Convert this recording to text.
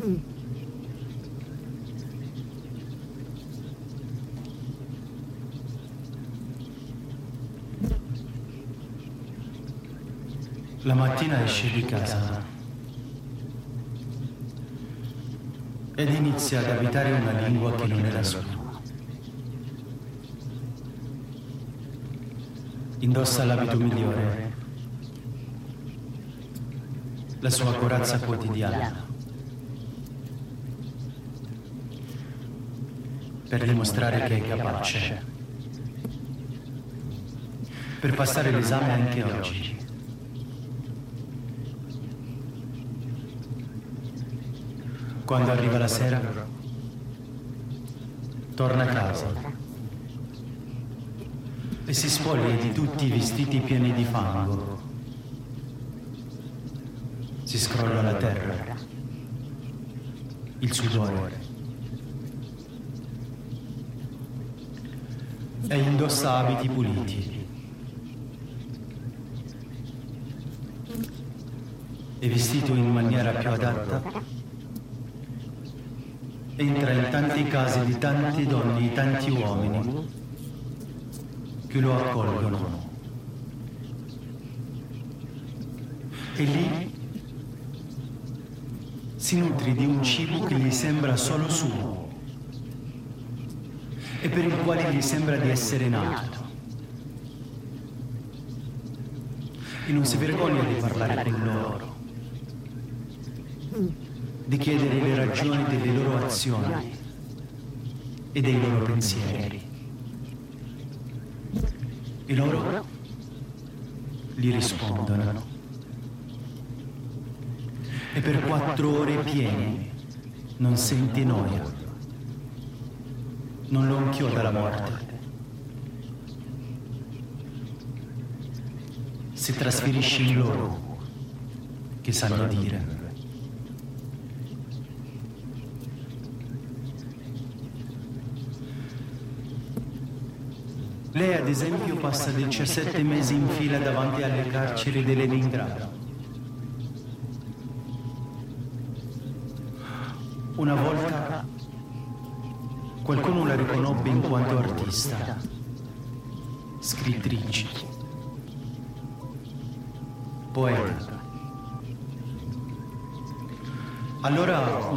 La mattina esce di casa ed inizia ad abitare una lingua che non è la sua. Indossa l'abito migliore, la sua corazza quotidiana, per dimostrare che è capace, per passare l'esame anche oggi. Quando arriva la sera, torna a casa e si spoglia di tutti i vestiti pieni di fango. Si scrolla la terra, il sudore, e indossa abiti puliti. È vestito in maniera più adatta. Entra in tanti casi di tante donne e tanti uomini che lo accolgono. E lì si nutre di un cibo che gli sembra solo suo e per il quale gli sembra di essere nato. E non si vergogna di parlare con loro, di chiedere le ragioni delle loro azioni e dei loro pensieri. E loro gli rispondono. E per 4 ore piene non sente noia, non lo inchioda la morte. Si trasferisce in loro, che sanno dire. Lei, ad esempio, passa 17 mesi in fila davanti alle carceri di Leningrado. Una volta qualcuno la riconobbe in quanto artista, scrittrice, poeta. Allora